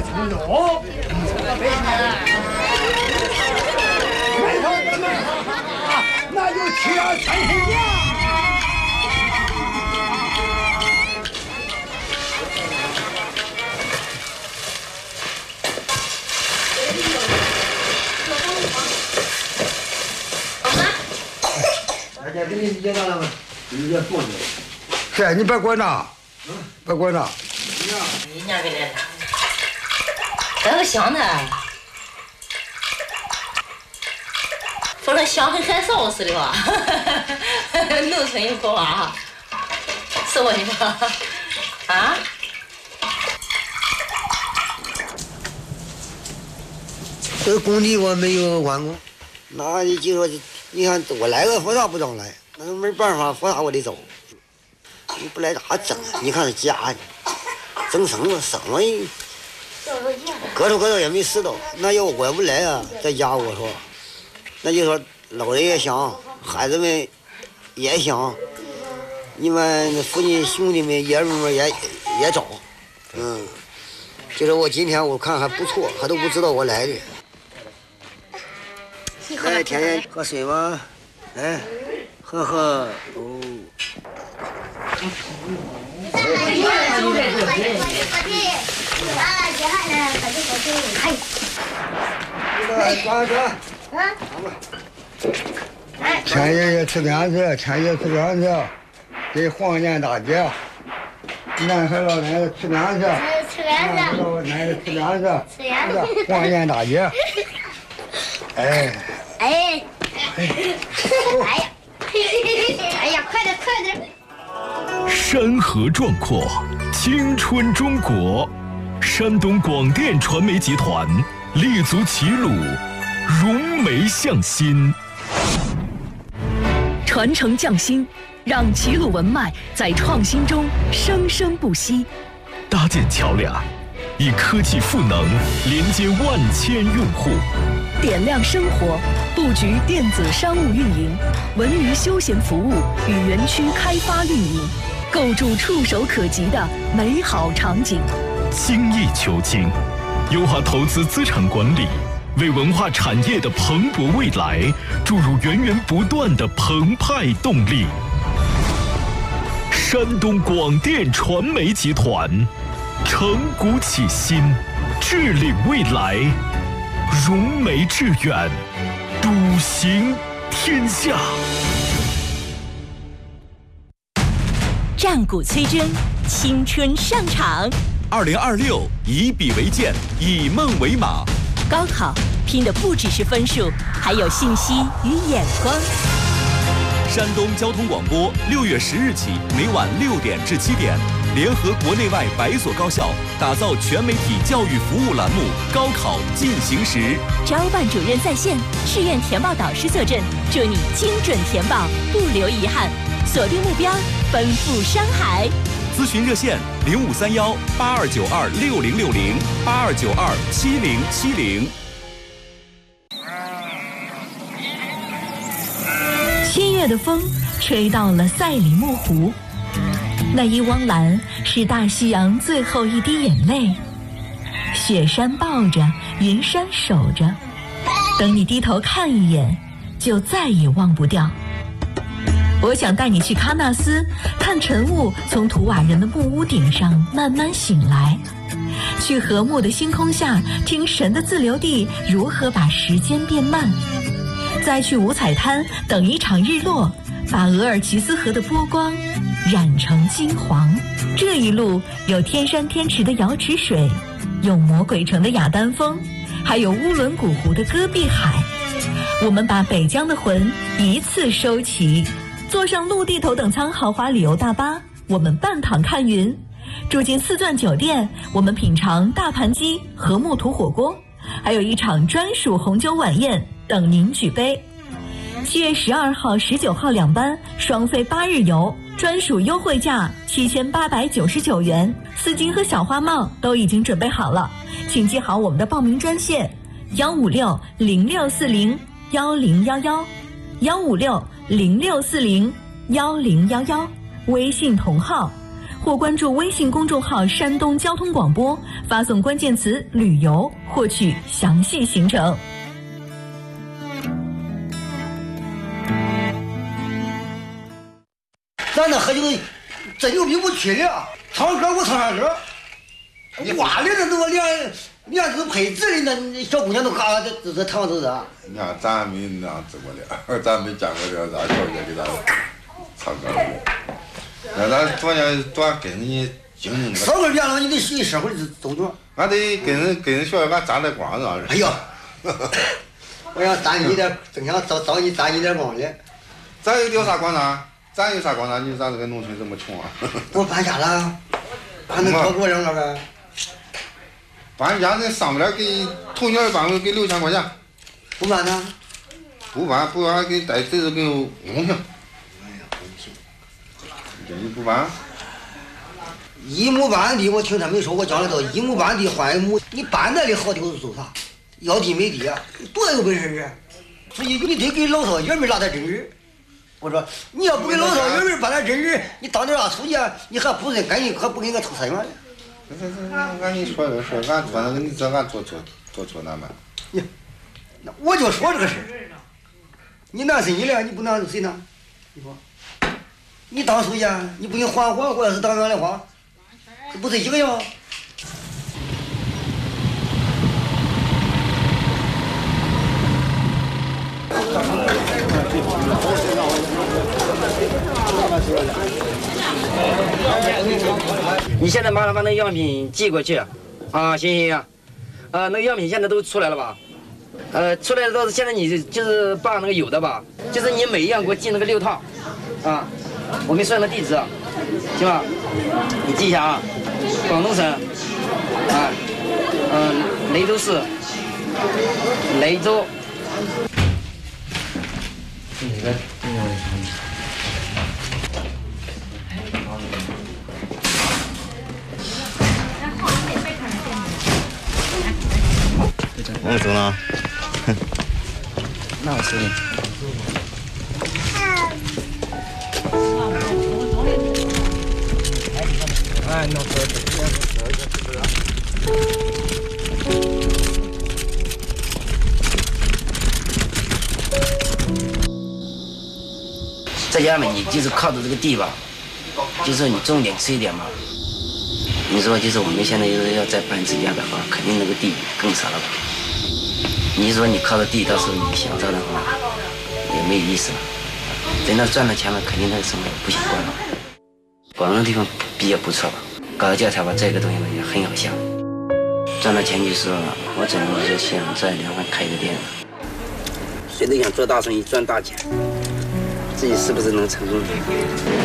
成肉，没头子们，那就去了三天呀。大家给你理解到了吗？理解错了。是你别管他，别管他。 你娘给来了，这个香的，反正香跟海臊似的吧。农村有口话，是我的吧？啊？ 这个工地我没有完工，那你就说，你看我来个佛啥不让来，那没办法，佛啥我得走。你不来咋整？你看这家，整生了搁着也没事都。那要我不来啊，在家我说，那就说老人也想，孩子们也想，你们父亲兄弟们爷们们也找，就是我今天我看还不错，还都不知道我来的。来，甜甜喝水吧，来，喝哦。 前爷爷吃粮食，给黄年大姐，南海老奶奶吃粮食，老奶奶吃粮食，黄年大姐，哎呀，快点！ 山河壮阔，青春中国。山东广电传媒集团立足齐鲁，融媒向心， 传承匠心，让齐鲁文脉在创新中生生不息。 搭建桥梁，以科技赋能连接万千用户。 点亮生活，布局电子商务运营、文娱休闲服务与园区开发运营，构筑触手可及的美好场景。 精益求精，优化投资资产管理，为文化产业的蓬勃未来注入源源不断的澎湃动力。山东广电传媒集团，承古启新，致力未来，融媒致远，笃行天下。 战鼓催真，青春上场。 2026以笔为鉴，以梦为马。 高考拼的不只是分数，还有信息与眼光。 山东交通广播6月10日起，每晚6点至7点，联合国内外100所高校，打造全媒体教育服务栏目《高考进行时》。 招办主任在线，志愿填报导师坐镇，祝你精准填报，不留遗憾。锁定目标，奔赴山海。 咨询热线0531-8292-6060，8292-7070。 7月的风吹到了赛里木湖，那一汪蓝是大西洋最后一滴眼泪，雪山抱着，云山守着，等你低头看一眼，就再也忘不掉。我想带你去喀纳斯，看晨雾从图瓦人的木屋顶上慢慢醒来，去和睦的星空下听神的自留地如何把时间变慢，再去五彩滩等一场日落，把额尔齐斯河的波光染成金黄。这一路有天山天池的瑶池水，有魔鬼城的雅丹峰，还有乌伦古湖的戈壁海。我们把北疆的魂一次收齐，坐上陆地头等舱豪华旅游大巴，我们半躺看云；住进四钻酒店，我们品尝大盘鸡和木土火锅，还有一场专属红酒晚宴等您举杯。7月12号、19号2班双飞8日游，专属优惠价7899元，丝巾和小花帽都已经准备好了，请记好我们的报名专线156-0640-1011，156-0640-1011，微信同号， 或关注微信公众号山东交通广播，发送关键词旅游获取详细行程。 咱那喝酒这牛逼不去了，唱歌我唱啥歌？哇的那都连都配置的那小姑娘都嘎这唱都是。 你看咱没那样子过的，咱没见过这咱小姐给咱唱歌的。那咱多跟你经营个。 少个练了，你得学社会的走脚。 俺得跟人学，俺沾点光子。 哎呀，我想沾你点，正想找你沾你点光的。 咱有啥光呢？咱有啥光呢？你咱这个农村这么穷啊！ 我搬家了，还能多给我2个呗？ 搬家那上不了给头年搬给6000块钱。 不搬呢？ 不搬给带侄子给我公平。哎呀，公平！你不搬？ 一亩半地，我听他们说，我讲的都一亩半地换1亩，你搬来的好地是做啥？要地没地，多有本事啊！所以你得给老少爷们拉点真人。我说你要不给老少爷们办点真人，你当点啥书记，你还不是赶紧可不给俺抽3元呢？ 俺跟你说，俺做那个，你知道俺做错哪嘛？ 我就说这个事儿，你拿谁你了？你不拿谁拿？你说，你当书记，你不给还我要是当员的话，这不是一个样？ 你现在马上把那样品寄过去，啊，行，那个样品现在都出来了吧？出来了倒是现在你就是把那个有的吧，就是你每一样给我寄那个6套，啊，我给你算个地址，行吧？你记一下啊，广东省，啊，雷州市，雷州。 我说呢？ 那我吃点。哎，那在家嘛，你就是靠着这个地吧，就是你重点吃一点嘛。你说就是我们现在要再搬自家的话，肯定那个地更少了吧？你说你靠着地，到时候你想着的话，也没有意思了。等到赚了钱了，肯定那个生活不想过了。广东的地方比较不错吧，搞个教材吧，这个东西也很有效。赚了钱就说，我准备就想在凉拌开一个店。谁都想做大生意赚大钱，自己是不是能成功？